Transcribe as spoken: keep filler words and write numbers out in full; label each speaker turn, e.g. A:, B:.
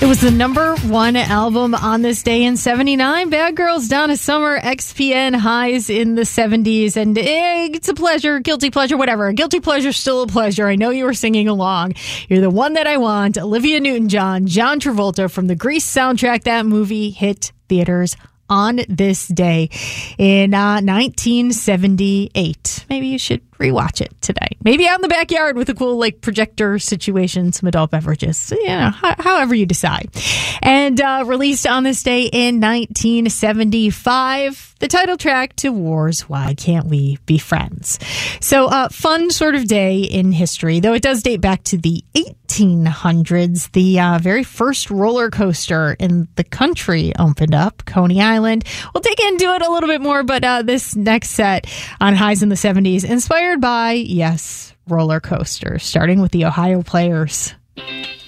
A: It was the number one album on this day in seventy-nine. Bad Girls, Donna Summer, X P N, Highs in the seventies. And eh, it's a pleasure, guilty pleasure, whatever. Guilty pleasure, still a pleasure. I know you were singing along. You're the one that I want. Olivia Newton-John, John Travolta from the Grease soundtrack. That movie hit theaters on this day in uh, nineteen seventy-eight. Maybe you should rewatch it today. Maybe out in the backyard with a cool like projector situation, some adult beverages, you know, ho- however you decide. And uh, released on this day in nineteen seventy-five, the title track to War's Why Can't We Be Friends? So uh, fun sort of day in history, though it does date back to the eighteen hundreds. The uh, very first roller coaster in the country opened up, Coney Island. We'll dig into it a little bit more, but uh, this next set on Highs in the seventies, inspired by, yes, roller coasters, starting with the Ohio Players.